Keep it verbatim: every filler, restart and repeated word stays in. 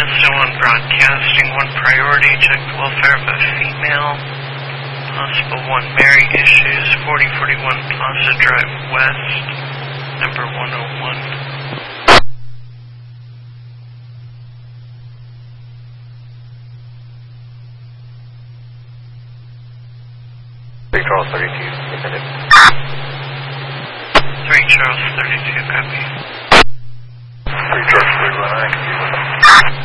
Mazda one broadcasting, one priority, check the welfare of a female. Possible one Mary issues, forty forty-one Plaza Drive West, number one oh one. three Charles thirty-two, independent. three Charles thirty-two, copy. three Charles thirty-one, I can do that.